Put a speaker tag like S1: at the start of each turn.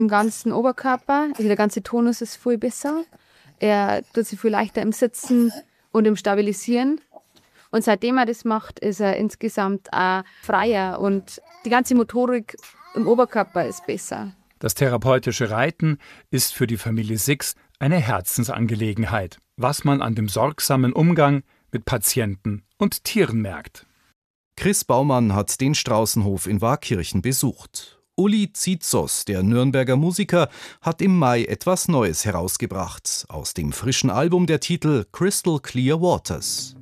S1: im ganzen Oberkörper. Also der ganze Tonus ist viel besser. Er tut sich viel leichter im Sitzen und im Stabilisieren. Und seitdem er das macht, ist er insgesamt auch freier und die ganze Motorik im Oberkörper ist besser.
S2: Das therapeutische Reiten ist für die Familie Six eine Herzensangelegenheit, was man an dem sorgsamen Umgang mit Patienten und Tieren merkt.
S3: Chris Baumann hat den Straußenhof in Waakirchen besucht. Uli Zizos, der Nürnberger Musiker, hat im Mai etwas Neues herausgebracht. Aus dem frischen Album der Titel Crystal Clear Waters.